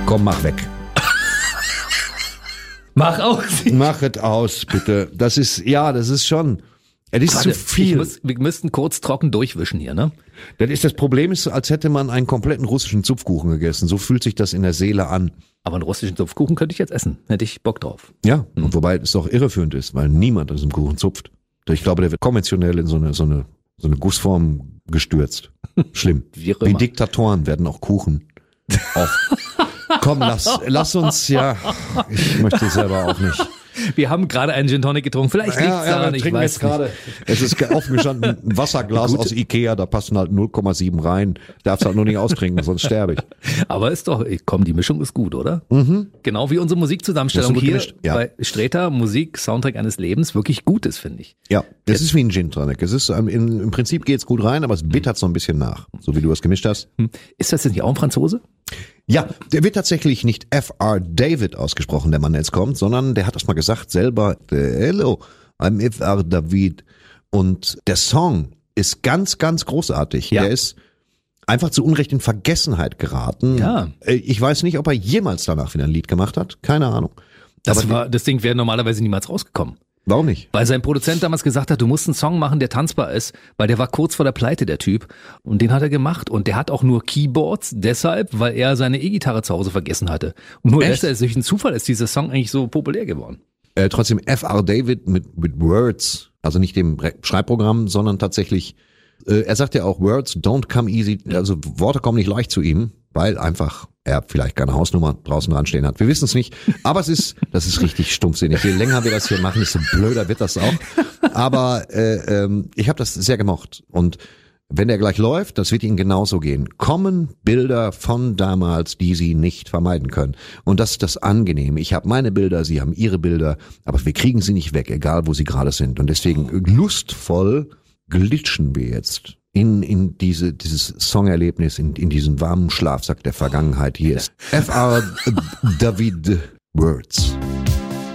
Komm, mach weg. Mach aus. Mach es aus, bitte. Das ist schon... Es ist zu viel. Wir müssten kurz trocken durchwischen hier, ne? Das Problem ist, als hätte man einen kompletten russischen Zupfkuchen gegessen. So fühlt sich das in der Seele an. Aber einen russischen Zupfkuchen könnte ich jetzt essen. Hätte ich Bock drauf. Ja, und wobei es doch irreführend ist, weil niemand aus dem Kuchen zupft. Ich glaube, der wird konventionell in so eine Gussform gestürzt. Schlimm. Wie Diktatoren werden auch Kuchen auf. Komm, lass uns, ja. Ich möchte selber auch nicht. Wir haben gerade einen Gin Tonic getrunken. Vielleicht liegt es daran, ich weiß jetzt gerade. Es ist aufgestanden, ein Wasserglas aus Ikea, da passen halt 0,7 rein. Darfst halt nur nicht austrinken, sonst sterbe ich. Aber ist doch, komm, die Mischung ist gut, oder? Mhm. Genau wie unsere Musikzusammenstellung hier bei Sträter, Musik, Soundtrack eines Lebens, wirklich gut ist, finde ich. Ja, es ist wie ein Gin Tonic. Es ist, im Prinzip geht's gut rein, aber es bittert so ein bisschen nach, so wie du es gemischt hast. Ist das jetzt nicht auch ein Franzose? Ja, der wird tatsächlich nicht F.R. David ausgesprochen, der Mann, der jetzt kommt, sondern der hat das mal gesagt selber, hello, I'm F.R. David. Und der Song ist ganz, ganz großartig. Ja. Der ist einfach zu Unrecht in Vergessenheit geraten. Ja. Ich weiß nicht, ob er jemals danach wieder ein Lied gemacht hat. Keine Ahnung. Das Ding wäre normalerweise niemals rausgekommen. Warum nicht? Weil sein Produzent damals gesagt hat, du musst einen Song machen, der tanzbar ist, weil der war kurz vor der Pleite, der Typ. Und den hat er gemacht. Und der hat auch nur Keyboards, deshalb, weil er seine E-Gitarre zu Hause vergessen hatte. Und nur deshalb, durch einen Zufall ist dieser Song eigentlich so populär geworden. Trotzdem F.R. David mit Words, also nicht dem Schreibprogramm, sondern tatsächlich, er sagt ja auch, Words don't come easy, also Worte kommen nicht leicht zu ihm, weil einfach er vielleicht keine Hausnummer draußen dran stehen hat. Wir wissen es nicht, aber das ist richtig stumpfsinnig. Je länger wir das hier machen, desto blöder wird das auch. Aber ich habe das sehr gemocht. Und wenn der gleich läuft, das wird Ihnen genauso gehen. Kommen Bilder von damals, die Sie nicht vermeiden können. Und das ist das Angenehme. Ich habe meine Bilder, Sie haben Ihre Bilder, aber wir kriegen sie nicht weg, egal wo sie gerade sind. Und deswegen lustvoll glitschen wir jetzt in dieses Songerlebnis, in diesen warmen Schlafsack der Vergangenheit. Hier ist F.R. David Words.